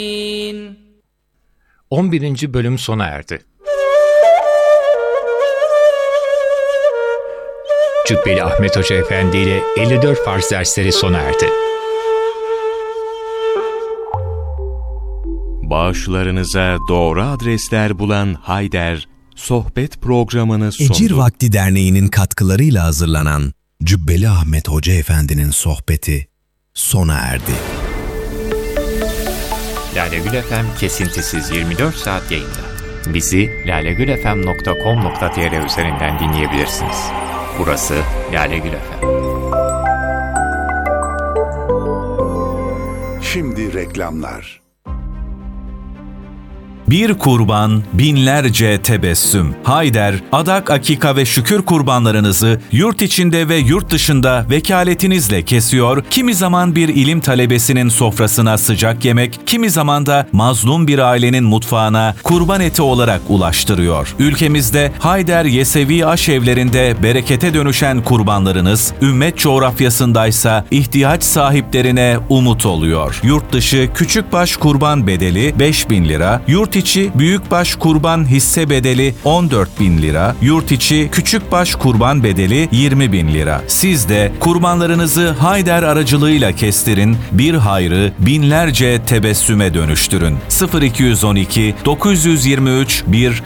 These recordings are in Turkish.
11. bölüm sona erdi. Cübbeli Ahmet Hoca Efendi ile 54 farz dersleri sona erdi. Bağışlarınıza doğru adresler bulan Hayder, sohbet programını sundu. Ecir Vakti Derneği'nin katkılarıyla hazırlanan Cübbeli Ahmet Hoca Efendi'nin sohbeti sona erdi. Lale Gül FM kesintisiz 24 saat yayında. Bizi lalegülfm.com.tr üzerinden dinleyebilirsiniz. Burası Lale Gül FM. Şimdi reklamlar. Bir kurban, binlerce tebessüm. Hayder, adak, akika ve şükür kurbanlarınızı yurt içinde ve yurt dışında vekaletinizle kesiyor, kimi zaman bir ilim talebesinin sofrasına sıcak yemek, kimi zaman da mazlum bir ailenin mutfağına kurban eti olarak ulaştırıyor. Ülkemizde Hayder Yesevi aşevlerinde berekete dönüşen kurbanlarınız, ümmet coğrafyasındaysa ihtiyaç sahiplerine umut oluyor. Yurt dışı küçükbaş kurban bedeli 5.000 lira, yurt içi büyükbaş kurban hisse bedeli 14.000 lira, yurt içi küçükbaş kurban bedeli 20.000 lira. Siz de kurbanlarınızı Hayder aracılığıyla kestirin, bir hayrı binlerce tebessüme dönüştürün. 0212 923 1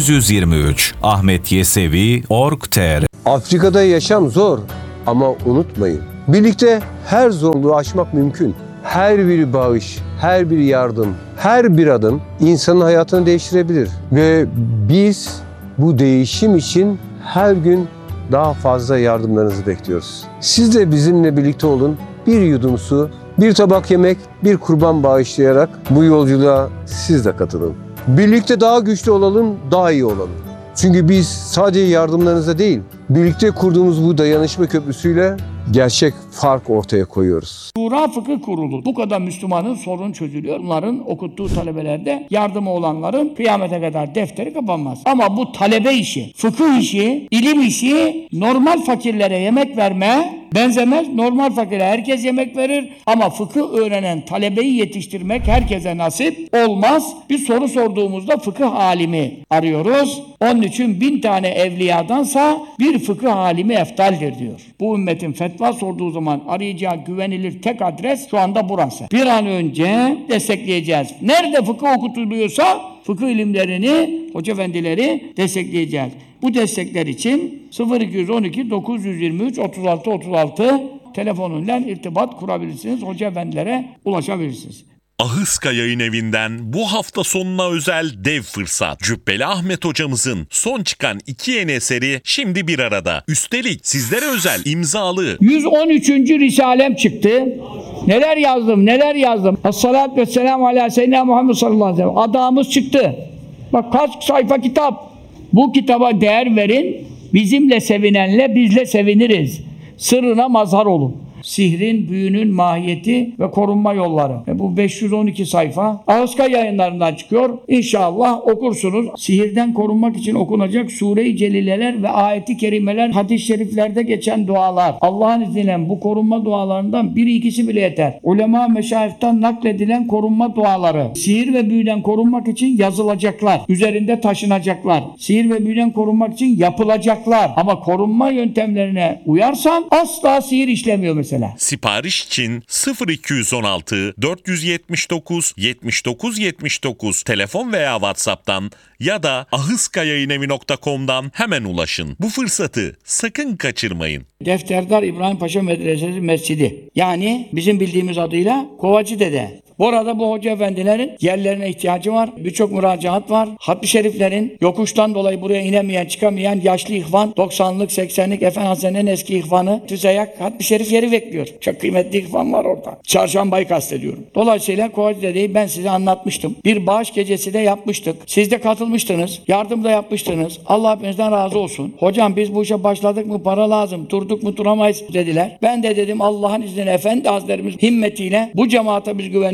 923 Ahmet Yesevi.org.tr. Afrika'da yaşam zor ama unutmayın, birlikte her zorluğu aşmak mümkün. Her bir bağış, her bir yardım, her bir adım insanın hayatını değiştirebilir. Ve biz bu değişim için her gün daha fazla yardımlarınızı bekliyoruz. Siz de bizimle birlikte olun. Bir yudum su, bir tabak yemek, bir kurban bağışlayarak bu yolculuğa siz de katılın. Birlikte daha güçlü olalım, daha iyi olalım. Çünkü biz sadece yardımlarınızla değil, birlikte kurduğumuz bu dayanışma köprüsüyle gerçek fark ortaya koyuyoruz. Şura Fıkıh Kurulu. Bu kadar Müslümanın sorun çözülüyor. Bunların okuttuğu talebelerde yardımı olanların kıyamete kadar defteri kapanmaz. Ama bu talebe işi, fıkıh işi, ilim işi normal fakirlere yemek verme benzemez. Normal fakire herkes yemek verir ama fıkıh öğrenen talebeyi yetiştirmek herkese nasip olmaz. Bir soru sorduğumuzda fıkıh alimi arıyoruz. Onun için 1000 tane evliyadansa bir fıkıh alimi eftaldir diyor. Bu ümmetin fetva sorduğu zaman arayacağı güvenilir tek adres şu anda burası. Bir an önce destekleyeceğiz. Nerede fıkıh okutuluyorsa fıkıh ilimlerini, hoca efendileri destekleyeceğiz. Bu destekler için 0212 923 36 36 telefonuyla irtibat kurabilirsiniz. Hoca efendilere ulaşabilirsiniz. Ahıska Yayın Evi'nden bu hafta sonuna özel dev fırsat. Cübbeli Ahmet hocamızın son çıkan 2 yeni eseri şimdi bir arada. Üstelik sizlere özel imzalı 113. Risalem çıktı. Neler yazdım. Esselatu vesselamu ala seyyidina Muhammed sallallahu aleyhi ve sellem. Adamız çıktı. Bak kaç sayfa kitap. Bu kitaba değer verin. Bizimle sevinenle bizle seviniriz. Sırrına mazhar olun. Sihrin, büyünün mahiyeti ve korunma yolları. Bu 512 sayfa Ahıska Yayınlarından çıkıyor. İnşallah okursunuz. Sihirden korunmak için okunacak Sure-i Celileler ve ayeti kerimeler, hadis-i şeriflerde geçen dualar. Allah'ın izniyle bu korunma dualarından biri ikisi bile yeter. Ulema meşayihten nakledilen korunma duaları. Sihir ve büyüden korunmak için yazılacaklar. Üzerinde taşınacaklar. Sihir ve büyüden korunmak için yapılacaklar. Ama korunma yöntemlerine uyarsan asla sihir işlemiyor mesela. Sipariş için 0216 479 79 79 telefon veya WhatsApp'tan ya da ahıskayayinevi.com'dan hemen ulaşın. Bu fırsatı sakın kaçırmayın. Defterdar İbrahim Paşa Medresesi Mescidi. Yani bizim bildiğimiz adıyla Kovacı Dede. Bu arada bu hoca efendilerin yerlerine ihtiyacı var. Birçok müracaat var. Hatmi şeriflerin yokuştan dolayı buraya inemeyen, çıkamayan yaşlı ihvan, 90'lık, 80'lik Efendi Hazretleri'nin eski ihvanı Tüzeyak Hatmi şerif yeri bekliyor. Çok kıymetli ihvan var orada. Çarşambayı kastediyorum. Dolayısıyla Kovacı Dede'yi ben size anlatmıştım. Bir bağış gecesi de yapmıştık. Siz de katılmıştınız. Yardım da yapmıştınız. Allah hepinizden razı olsun. Hocam biz bu işe başladık mı para lazım. Durduk mu duramayız dediler. Ben de dedim Allah'ın izniyle Efendi Hazretlerimiz himmetiyle bu cemaate biz güveniyoruz.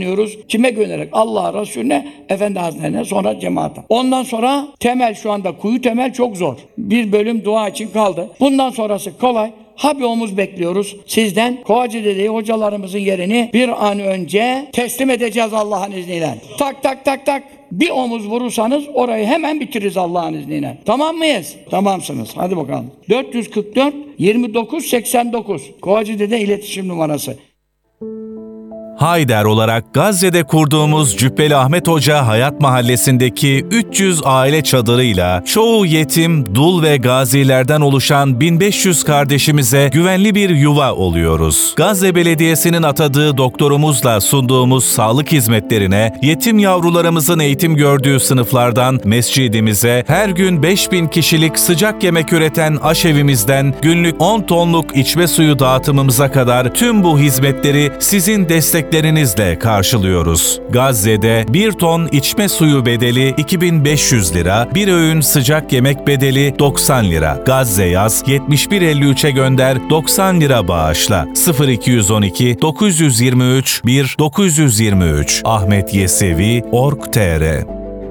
güveniyoruz? Kime güvenerek? Allah'a, Resulüne, Efendi Hazretlerine, sonra cemaate. Ondan sonra temel, şu anda kuyu temel çok zor. Bir bölüm dua için kaldı. Bundan sonrası kolay. Bir omuz bekliyoruz sizden. Kovacı Dede'yi, hocalarımızın yerini bir an önce teslim edeceğiz Allah'ın izniyle. Tak tak tak tak. Bir omuz vurursanız orayı hemen bitiririz Allah'ın izniyle. Tamam mıyız? Tamamsınız. Hadi bakalım. 444 29 89. Kovacı Dede iletişim numarası. Hayder olarak Gazze'de kurduğumuz Cübbeli Ahmet Hoca Hayat Mahallesi'ndeki 300 aile çadırıyla çoğu yetim, dul ve gazilerden oluşan 1500 kardeşimize güvenli bir yuva oluyoruz. Gazze Belediyesi'nin atadığı doktorumuzla sunduğumuz sağlık hizmetlerine, yetim yavrularımızın eğitim gördüğü sınıflardan mescidimize, her gün 5000 kişilik sıcak yemek üreten aşevimizden günlük 10 tonluk içme suyu dağıtımımıza kadar tüm bu hizmetleri sizin desteklerinizle karşılıyoruz. Gazze'de 1 ton içme suyu bedeli 2500 lira, bir öğün sıcak yemek bedeli 90 lira. Gazze yaz 7153'e gönder, 90 lira bağışla. 0212 923 1 923 Ahmet Yesevi Org.tr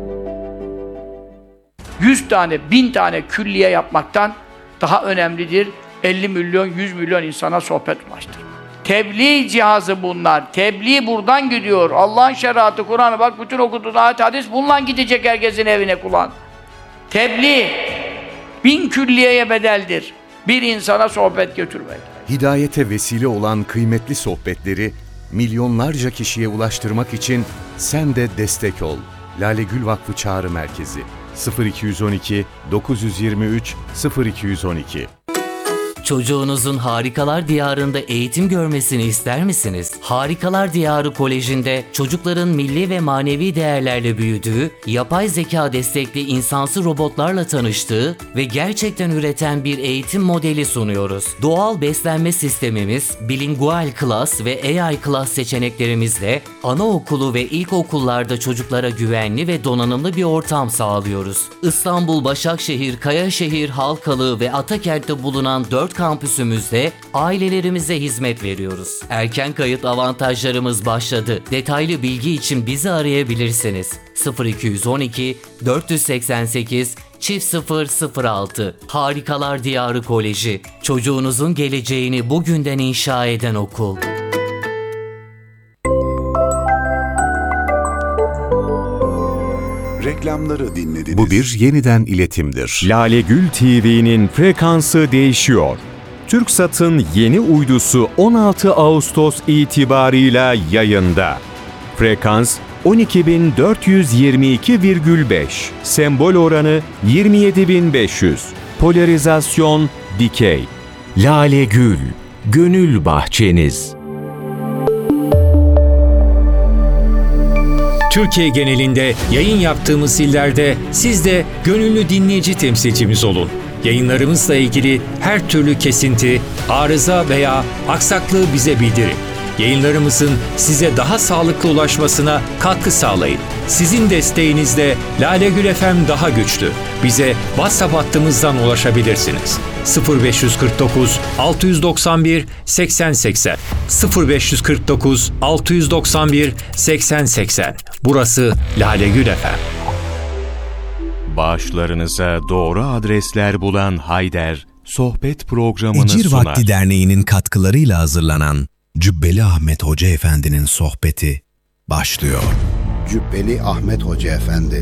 100 tane, 1000 tane külliye yapmaktan daha önemlidir 50 milyon, 100 milyon insana sohbet ulaştırmak. Tebliğ cihazı bunlar. Tebliğ buradan gidiyor. Allah'ın şeriatı, Kur'an'ı bak, bütün okuduğun ayet hadis bununla gidecek herkesin evine, kulağına. Tebliğ 1000 külliyeye bedeldir. Bir insana sohbet götürmek. Hidayete vesile olan kıymetli sohbetleri milyonlarca kişiye ulaştırmak için sen de destek ol. Lale Gül Vakfı Çağrı Merkezi 0212 923 0212. Çocuğunuzun Harikalar Diyarı'nda eğitim görmesini ister misiniz? Harikalar Diyarı Koleji'nde çocukların milli ve manevi değerlerle büyüdüğü, yapay zeka destekli insansı robotlarla tanıştığı ve gerçekten üreten bir eğitim modeli sunuyoruz. Doğal beslenme sistemimiz, bilingual klas ve AI klas seçeneklerimizle anaokulu ve ilkokullarda çocuklara güvenli ve donanımlı bir ortam sağlıyoruz. İstanbul, Başakşehir, Kayaşehir, Halkalı ve Atakent'te bulunan 4 kampüsümüzde ailelerimize hizmet veriyoruz. Erken kayıt avantajlarımız başladı. Detaylı bilgi için bizi arayabilirsiniz. 0212 488 0006 Harikalar Diyarı Koleji. Çocuğunuzun geleceğini bugünden inşa eden okul. Reklamları dinlediniz. Bu bir yeniden iletimdir. Lale Gül TV'nin frekansı değişiyor. TürkSat'ın yeni uydusu 16 Ağustos itibarıyla yayında. Frekans 12.422,5. Sembol oranı 27.500. Polarizasyon dikey. Lale Gül, gönül bahçeniz. Türkiye genelinde yayın yaptığımız illerde siz de gönüllü dinleyici temsilcimiz olun. Yayınlarımızla ilgili her türlü kesinti, arıza veya aksaklığı bize bildirin. Yayınlarımızın size daha sağlıklı ulaşmasına katkı sağlayın. Sizin desteğinizle Lale Gül FM daha güçlü. Bize WhatsApp hattımızdan ulaşabilirsiniz. 0549 691 80 80 0549 691 80 80. Burası Lale Gül FM. Bağışlarınıza doğru adresler bulan Hayder, sohbet programını Ecir sunar. Vakti Derneği'nin katkılarıyla hazırlanan Cübbeli Ahmet Hoca Efendi'nin sohbeti başlıyor. Cübbeli Ahmet Hoca Efendi.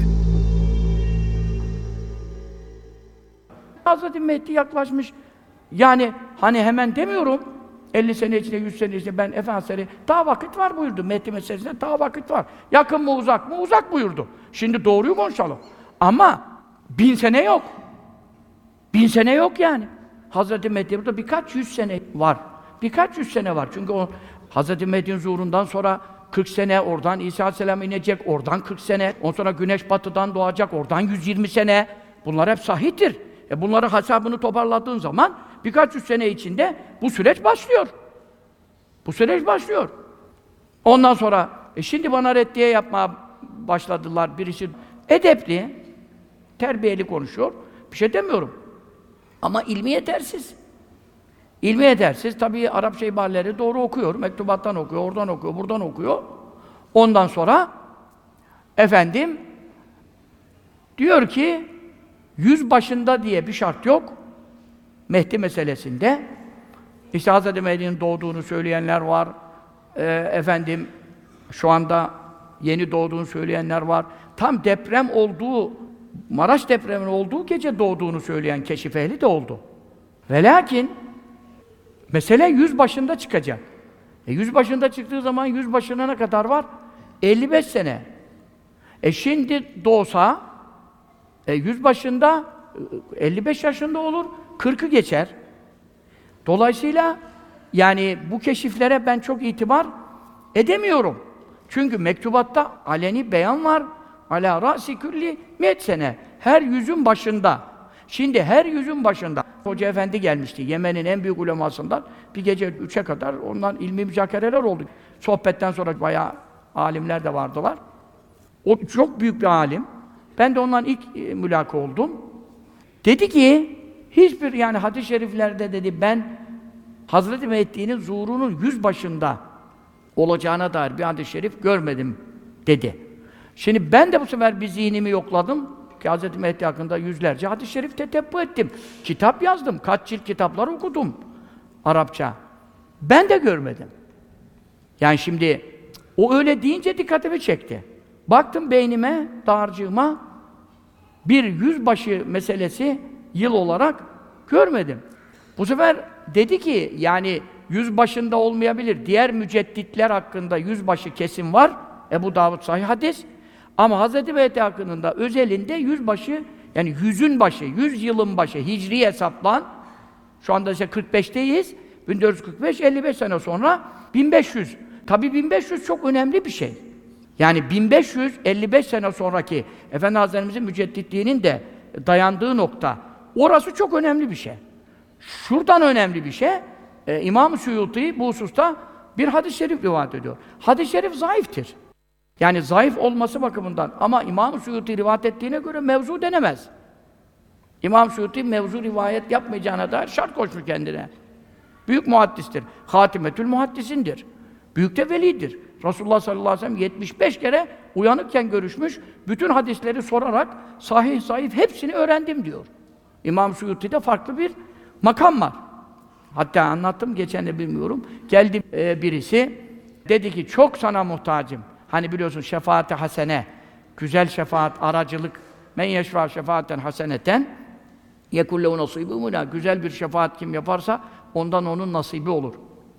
Hazreti Mehdi yaklaşmış. Yani hani hemen demiyorum. 50 sene içinde, 100 sene içinde ben Efendimiz daha vakit var buyurdu. Mehdi meselesinde daha vakit var. Yakın mı uzak mı? Uzak buyurdu. Şimdi doğruyu konuşalım. Ama 1000 sene yok. 1000 sene yok yani. Hazreti Mehdi burada birkaç yüz sene var. Birkaç yüz sene var. Çünkü o Hazreti Mehdi'nin zuhurundan sonra 40 sene, oradan İsa Aleyhisselam inecek, oradan 40 sene, ondan sonra güneş batıdan doğacak, oradan 120 sene. Bunlar hep sahihtir. Bunları hesabını toparladığın zaman birkaç yüz sene içinde bu süreç başlıyor. Bu süreç başlıyor. Ondan sonra şimdi bana reddiye yapmaya başladılar. Birisi edepli, terbiyeli konuşuyor. Bir şey demiyorum. Ama ilmi yetersiz. İlmi yetersiz. Tabii Arapça ibareleri doğru okuyor. Mektubattan okuyor, oradan okuyor, buradan okuyor. Ondan sonra efendim diyor ki yüzbaşında diye bir şart yok. Mehdi meselesinde. İşte Hz. Mehdi'nin doğduğunu söyleyenler var. Efendim şu anda yeni doğduğunu söyleyenler var. Tam deprem olduğu, Maraş depreminin olduğu gece doğduğunu söyleyen keşif ehli de oldu. Ve lakin mesele yüzbaşında çıkacak. Yüzbaşında çıktığı zaman yüzbaşına ne kadar var? 55 sene. Şimdi doğsa yüzbaşında 55 yaşında olur, 40'ı geçer. Dolayısıyla yani bu keşiflere ben çok itibar edemiyorum. Çünkü mektubatta aleni beyan var. Ala ra'si külli 100 sene. Her yüzün başında. Şimdi her yüzün başında. Hoca Efendi gelmişti. Yemen'in en büyük ulemasından. Bir gece 3'e kadar ondan ilmi müzakereler oldu. Sohbetten sonra bayağı alimler de vardılar. O çok büyük bir alim. Ben de ondan ilk mülaka oldum. Dedi ki hiçbir yani hadis-i şeriflerde dedi ben Hazreti Mehdi'nin zuhurunun yüzbaşında olacağına dair bir hadis-i şerif görmedim dedi. Şimdi ben de bu sefer bir zihnimi yokladım ki Hz. Mehdi hakkında yüzlerce hadis-i şerif tetebbü ettim. Kitap yazdım, kaç cilt kitaplar okudum Arapça. Ben de görmedim. Yani şimdi o öyle deyince dikkatimi çekti. Baktım beynime, dağarcığıma bir yüzbaşı meselesi yıl olarak görmedim. Bu sefer dedi ki yani yüzbaşında olmayabilir. Diğer mücedditler hakkında yüzbaşı kesin var. Ebu Davud sahih hadis. Ama Hz. Mehdi hakkında özelinde yüzbaşı yani yüzün başı, 100 yılın başı hicri hesaplan. Şu anda işte 45'teyiz. 1445, 55 sene sonra 1500. Tabii 1500 çok önemli bir şey. Yani 1555 sene sonraki Efendi Hazretlerimizin mücedditliğinin de dayandığı nokta. Orası çok önemli bir şey. Şuradan önemli bir şey. İmam-ı Suyuti bu hususta bir hadis-i şerif rivayet ediyor. Hadis-i şerif zayıftır. Yani zayıf olması bakımından ama İmam-ı Suyuti rivayet ettiğine göre mevzu denemez. İmam-ı Suyuti mevzu rivayet yapmayacağına dair şart koşmuş kendine. Büyük muhaddistir. Hatimetül muhaddisindir. Büyük de velidir. Resulullah sallallahu aleyhi ve sellem 75 kere uyanıkken görüşmüş, bütün hadisleri sorarak sahih zayıf hepsini öğrendim diyor. İmam Suyuti'de farklı bir makam var. Hatta anlattım, geçen de bilmiyorum. Geldi birisi, dedi ki çok sana muhtacım. Hani biliyorsun şefaat-i hasene, güzel şefaat, aracılık, men yeşfa şefaaten haseneten yekullehu nasibumuna. Güzel bir şefaat kim yaparsa ondan onun nasibi olur.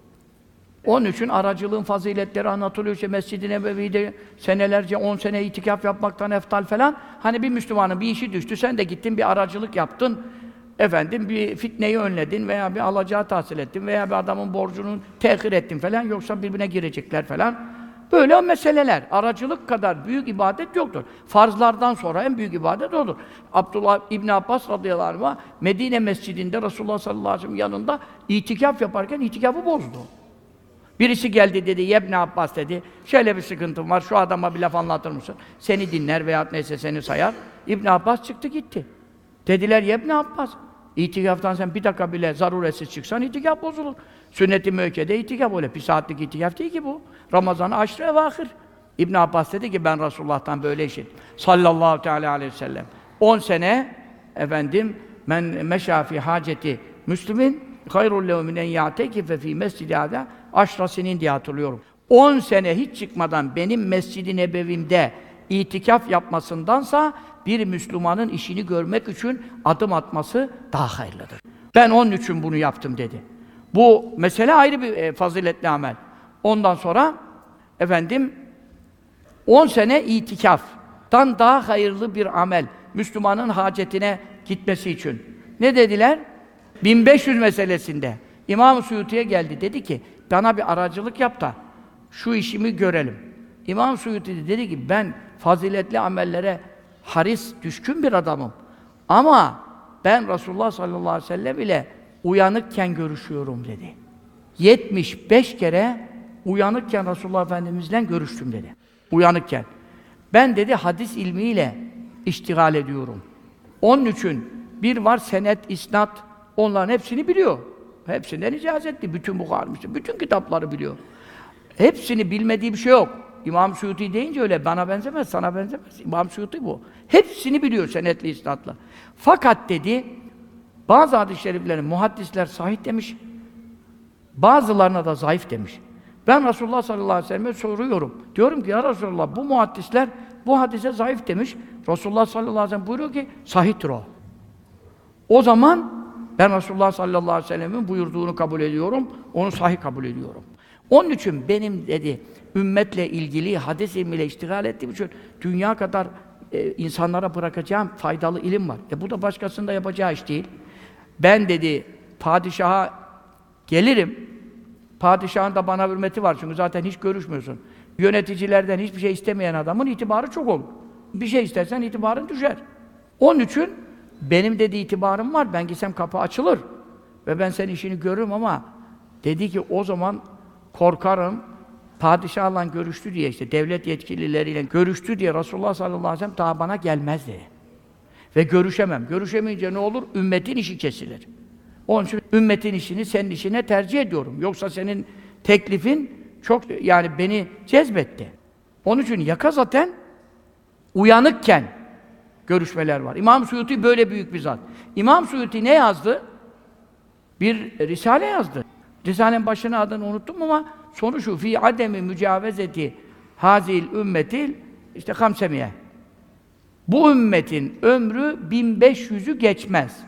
Onun için aracılığın faziletleri anlatılıyor. İşte Mescid-i Nebevi'de senelerce 10 sene itikaf yapmaktan eftal falan. Hani bir Müslümanın bir işi düştü, sen de gittin bir aracılık yaptın. Efendim bir fitneyi önledin veya bir alacağı tahsil ettin veya bir adamın borcunu tehir ettin falan. Yoksa birbirine girecekler falan. Böyle meseleler. Aracılık kadar büyük ibadet yoktur. Farzlardan sonra en büyük ibadet odur. Abdullah İbn Abbas radıyallahu anh Medine Mescidinde Resulullah sallallahu aleyhi ve sellem yanında itikaf yaparken itikafı bozdu. Birisi geldi dedi, İbn Abbas dedi, şöyle bir sıkıntım var, şu adama bir laf anlatır mısın? Seni dinler veya neyse seni sayar. İbn Abbas çıktı gitti. Dediler, İbn Abbas, itikaftan sen bir dakika bile zaruretsiz çıksan itikaf bozulur. Sünnet-i müekkede itikaf öyle, bir saatlik itikaf değil ki bu. Ramazan-ı aşr-ı evâhir. İbn Abbas dedi ki, ben Resulullah'tan böyle işittim. Sallallahu teâlâ aleyhi ve sellem. 10 sene, efendim, men meşâ fî hâceti Müslümin, hayrul lehu min en ya'tekife fî mescid-i hâzâ aşrasinin diye hatırlıyorum. 10 sene hiç çıkmadan benim Mescid-i Nebevim'de itikaf yapmasındansa bir Müslümanın işini görmek için adım atması daha hayırlıdır. Ben onun için bunu yaptım dedi. Bu mesele ayrı bir faziletli amel. Ondan sonra efendim 10 sene itikaftan daha hayırlı bir amel Müslümanın hacetine gitmesi için. Ne dediler? 1500 meselesinde İmam-ı Suyuti'ye geldi, dedi ki bana bir aracılık yap da şu işimi görelim. İmam-ı Suyuti dedi ki ben faziletli amellere haris, düşkün bir adamım. Ama ben Resulullah sallallahu aleyhi ve sellem ile uyanıkken görüşüyorum dedi. 75 kere uyanıkken Resulullah Efendimizle görüştüm dedi. Uyanıkken. Ben dedi hadis ilmiyle iştigal ediyorum. Onun için bir var senet, isnat, onların hepsini biliyor. Hepsinden icazetli. Bütün Bukhari, bütün kitapları biliyor. Hepsini bilmediği bir şey yok. İmam Suyuti deyince öyle bana benzemez, sana benzemez. İmam Suyuti bu. Hepsini biliyor senetli isnatla. Fakat dedi, bazı hadis-i şeriflerin muhaddisler sahih demiş, bazılarına da zayıf demiş. Ben Resulullah sallallahu aleyhi ve sellem'e soruyorum. Diyorum ki ya Resulullah bu muhaddisler bu hadise zayıf demiş. Resulullah sallallahu aleyhi ve sellem buyuruyor ki sahihtir o. O zaman ben Resulullah sallallahu aleyhi ve sellem'in buyurduğunu kabul ediyorum, onu sahih kabul ediyorum. Onun için benim dedi, ümmetle ilgili hadis ilmiyle iştigal ettiğim için dünya kadar insanlara bırakacağım faydalı ilim var. Bu da başkasının da yapacağı iş değil. Ben dedi, padişaha gelirim, padişahın da bana hürmeti var çünkü zaten hiç görüşmüyorsun. Yöneticilerden hiçbir şey istemeyen adamın itibarı çok olur. Bir şey istersen itibarın düşer. Onun için benim dedi itibarım var, ben gitsem kapı açılır ve ben senin işini görürüm ama dedi ki o zaman korkarım, padişahla görüştü diye işte devlet yetkilileriyle görüştü diye Resulullah sallallahu aleyhi ve sellem daha bana gelmez dedi. Ve görüşemem. Görüşemeyince ne olur? Ümmetin işi kesilir. Onun için ümmetin işini senin işine tercih ediyorum. Yoksa senin teklifin çok yani beni cezbetti. Onun için yakazaten uyanıkken görüşmeler var. İmam Suyuti böyle büyük bir zat. İmam Suyuti ne yazdı? Bir risale yazdı. Risalenin başına adını unuttum ama sonu şu: fi ademi mücavezeti hazil ümmetil işte kamsemiye. Bu ümmetin ömrü 1500'ü geçmez.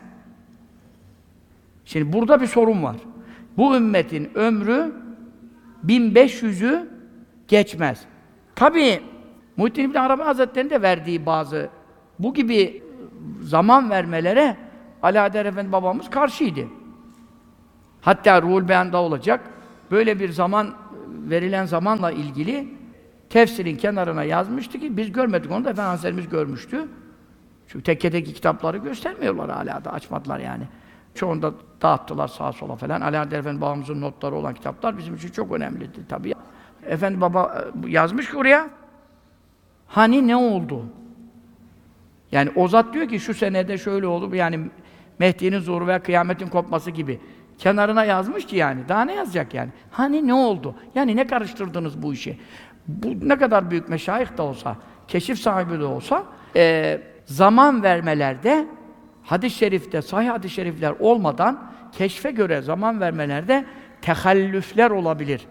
Şimdi burada bir sorun var. Bu ümmetin ömrü 1500'ü geçmez. Tabii Muhittin İbn Arabi Hazretleri'nin de verdiği bazı bu gibi zaman vermelere Alaeddin Efendi babamız karşıydı. Hatta Ruhul Beyan'da olacak. Böyle bir zaman, verilen zamanla ilgili tefsirin kenarına yazmıştı ki biz görmedik onu da Efendi Hazretlerimiz görmüştü. Çünkü tekkedeki kitapları göstermiyorlar hala da açmadılar yani. Çoğunda dağıttılar sağa sola falan. Alaeddin Efendi babamızın notları olan kitaplar bizim için çok önemliydi tabii. Efendi baba yazmış ki oraya hani ne oldu? Yani o zat diyor ki şu senede şöyle oldu yani Mehdi'nin zuhuru veya kıyametin kopması gibi. Kenarına yazmış ki yani. Daha ne yazacak yani? Hani ne oldu? Yani ne karıştırdınız bu işi? Bu ne kadar büyük meşayih de olsa, keşif sahibi de olsa zaman vermelerde hadis-i şerifte, sahih hadis-i şerifler olmadan keşfe göre zaman vermelerde tehallüfler olabilir.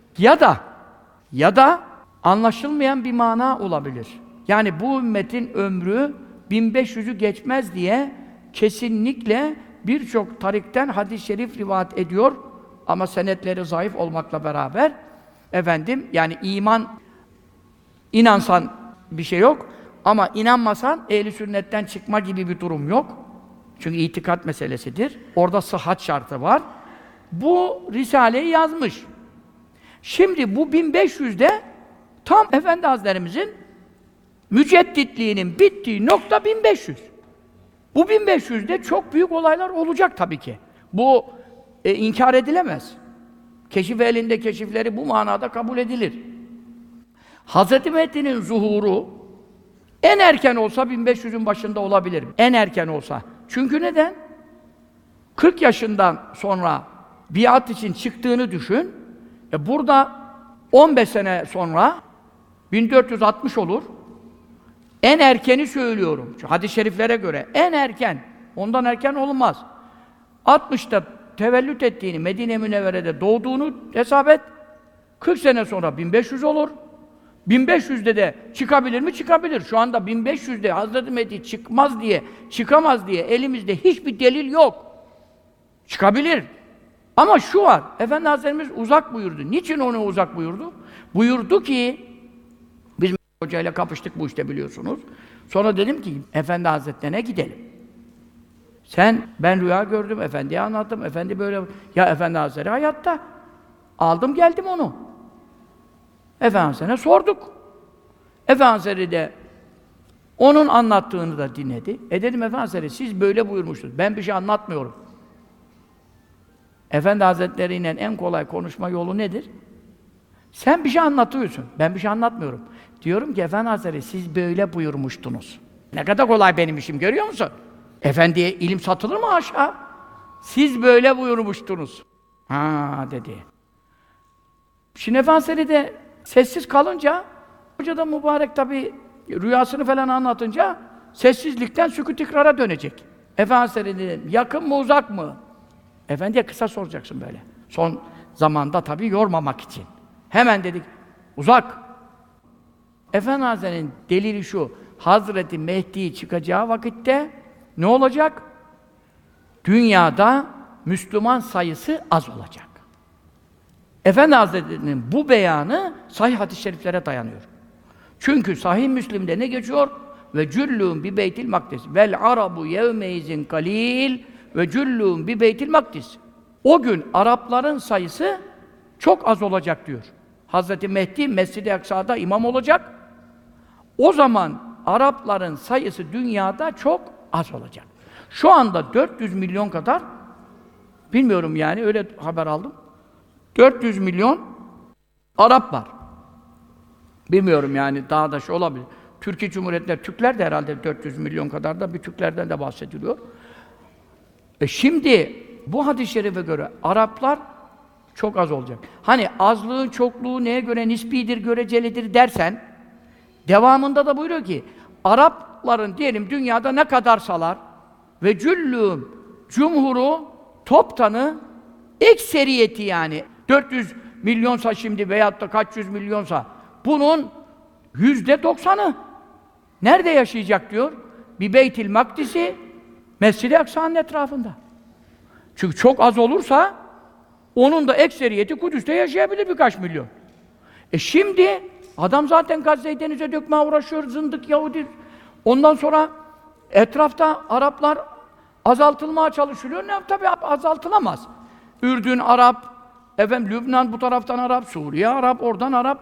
Ya da anlaşılmayan bir mana olabilir. Yani bu ümmetin ömrü 1500'ü geçmez diye kesinlikle birçok tarikten hadis-i şerif rivayet ediyor ama senetleri zayıf olmakla beraber yani inansan bir şey yok ama inanmasan ehli sünnetten çıkma gibi bir durum yok. Çünkü itikat meselesidir. Orada sıhhat şartı var. Bu Risale'yi yazmış. Şimdi bu 1500'de tam Efendi Hazretlerimizin mücedditliğinin bittiği nokta 1500. Bu 1500'de çok büyük olaylar olacak tabii ki. Bu inkar edilemez. Keşif elinde keşifleri bu manada kabul edilir. Hazreti Mehdi'nin zuhuru en erken olsa 1500'ün başında olabilir. En erken olsa. Çünkü neden? 40 yaşından sonra biat için çıktığını düşün. Burada 15 sene sonra 1460 olur. En erkeni söylüyorum. Hadis-i şeriflere göre en erken. Ondan erken olmaz. 60'ta tevellüt ettiğini, Medine Münevvere'de doğduğunu hesap et. 40 sene sonra 1500 olur. 1500'de de çıkabilir mi? Çıkabilir. Şu anda 1500'de Hazreti Mehdi çıkamaz diye elimizde hiçbir delil yok. Çıkabilir. Ama şu var, Efendi Hazretlerimiz uzak buyurdu. Niçin onu uzak buyurdu? Buyurdu ki, biz hocayla kapıştık bu işte biliyorsunuz. Sonra dedim ki, Efendi Hazretlerine gidelim. Ben rüya gördüm, Efendi'ye anlattım, Efendi böyle, ya Efendi Hazretleri hayatta. Aldım geldim onu. Efendi Hazretlerine sorduk. Efendi Hazretleri de onun anlattığını da dinledi. Dedim Efendi Hazretleri siz böyle buyurmuştunuz, ben bir şey anlatmıyorum. Efendi Hazretleri'yle en kolay konuşma yolu nedir? Sen bir şey anlatıyorsun, ben bir şey anlatmıyorum. Diyorum ki Efendi Hazretleri siz böyle buyurmuştunuz. Ne kadar kolay benim işim görüyor musun? Efendiye ilim satılır mı aşağı? Siz böyle buyurmuştunuz. Ha dedi. Şimdi Efendi Hazretleri de sessiz kalınca Hoca da mübarek tabii rüyasını falan anlatınca sessizlikten sükût ikrara dönecek. Efendimiz dedim, yakın mı uzak mı? Efendiye kısa soracaksın böyle. Son zamanda tabii yormamak için. Hemen dedik, uzak. Efendi Hazretleri'nin delili şu, Hazreti Mehdi çıkacağı vakitte ne olacak? Dünyada Müslüman sayısı az olacak. Efendi Hazretleri'nin bu beyanı sahih hadis-i şeriflere dayanıyor. Çünkü Sahih Müslim'de ne geçiyor? Ve cüllûn bi beytil makdis. Vel arabu yevmeizin kalil ve cüllûn bi beytil makdis. O gün Arapların sayısı çok az olacak diyor. Hazreti Mehdi Mescid-i Aksa'da imam olacak. O zaman Arapların sayısı dünyada çok az olacak. Şu anda 400 milyon kadar, bilmiyorum yani öyle haber aldım. 400 milyon Arap var. Bilmiyorum yani daha da şey olabilir. Türkiye Cumhuriyeti'nde Türkler de herhalde 400 milyon kadar da bir Türklerden de bahsediliyor. Şimdi bu hadis-i şerife göre Araplar çok az olacak. Hani azlığın çokluğu neye göre nispidir, görecelidir dersen devamında da buyuruyor ki Arapların diyelim dünyada ne kadarsalar ve cüllüm cumhuru toptanı ekseriyeti yani 400 milyonsa şimdi veyahut da kaç yüz milyonsa bunun %90'ı nerede yaşayacak diyor? Bir Beytil Makdis'i Mescid-i Aksa'nın etrafında. Çünkü çok az olursa onun da ekseriyeti Kudüs'te yaşayabilir birkaç milyon. Şimdi adam zaten Gazze'yi denize dökmeye uğraşıyor, zındık Yahudi. Ondan sonra etrafta Araplar azaltılmaya çalışılıyor. Ne tabii azaltılamaz. Ürdün Arap, Lübnan bu taraftan Arap, Suriye Arap, oradan Arap.